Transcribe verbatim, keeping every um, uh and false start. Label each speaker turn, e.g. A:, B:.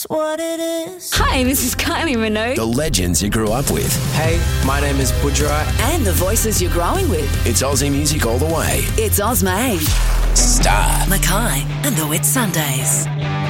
A: What it is.
B: Hi, this is Kylie Minogue.
C: The legends you grew up with.
D: Hey, my name is Budra.
E: And the voices you're growing with.
C: It's Aussie music all the way.
E: It's Ozmade,
C: Star,
E: Mackay, and the Whit Sundays.